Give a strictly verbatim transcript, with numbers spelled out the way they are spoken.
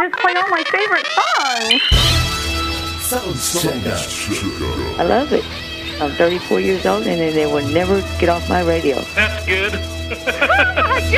always play all my favorite songs. Sounds sugar. I love it. I'm thirty-four years old, and they will never get off my radio. That's good.